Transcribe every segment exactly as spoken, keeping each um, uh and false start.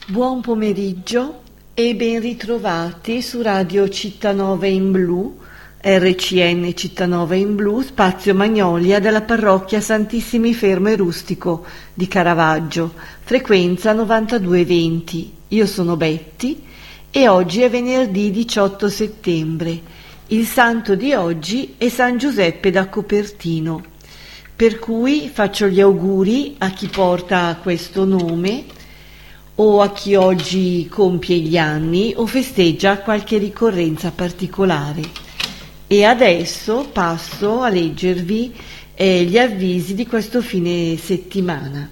Buon pomeriggio e ben ritrovati su Radio Cittanova in Blu, R C N Cittanova in Blu, Spazio Magnolia della parrocchia Santissimi Fermo e Rustico di Caravaggio, frequenza novantadue venti. Io sono Betty e oggi è venerdì diciotto settembre. Il santo di oggi è San Giuseppe da Copertino, per cui faccio gli auguri a chi porta questo nome o a chi oggi compie gli anni o festeggia qualche ricorrenza particolare. E adesso passo a leggervi eh, gli avvisi di questo fine settimana.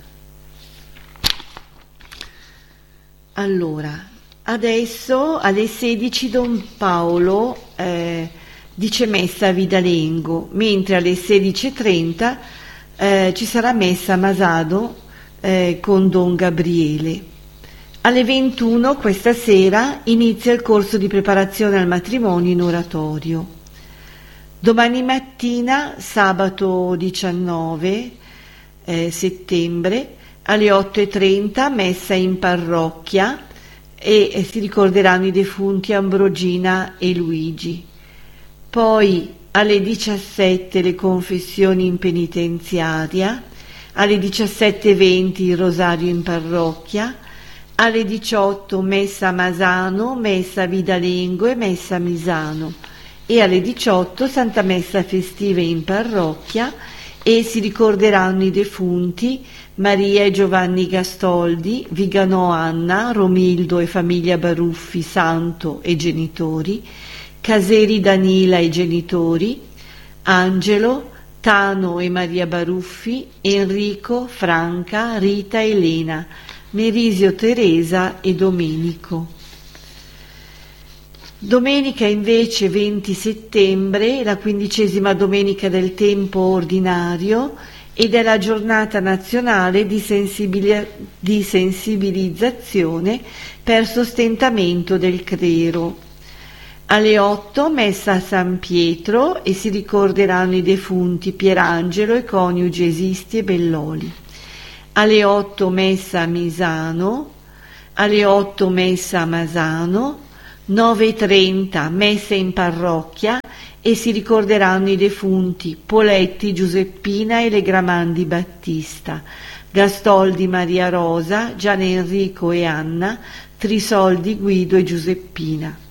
Allora, adesso alle sedici Don Paolo eh, dice messa a Vidalengo, mentre alle sedici e trenta eh, ci sarà messa a Masado eh, con Don Gabriele. Alle ventuno questa sera inizia il corso di preparazione al matrimonio in oratorio. Domani mattina, sabato diciannove eh, settembre, alle otto e trenta messa in parrocchia e, e si ricorderanno i defunti Ambrogina e Luigi. Poi alle diciassette le confessioni in penitenziaria, alle diciassette e venti il rosario in parrocchia, alle diciotto messa a Masano, messa a Vidalengo e messa a Misano, e alle diciotto Santa Messa festiva in parrocchia e si ricorderanno i defunti Maria e Giovanni Gastoldi, Viganò Anna, Romildo e famiglia Baruffi, santo e genitori, Caseri Danila e genitori, Angelo, Tano e Maria Baruffi, Enrico, Franca, Rita e Elena, Merisio, Teresa e Domenico. Domenica invece venti settembre, la quindicesima domenica del tempo ordinario ed è la giornata nazionale di, sensibili- di sensibilizzazione per sostentamento del clero. Alle otto messa a San Pietro e si ricorderanno i defunti Pierangelo e coniugi Esisti e Belloli. Alle otto messa a Misano, alle otto messa a Masano, nove e trenta messa in parrocchia e si ricorderanno i defunti Poletti Giuseppina e Legramandi Battista, Gastoldi Maria Rosa, Gian Enrico e Anna, Trisoldi Guido e Giuseppina.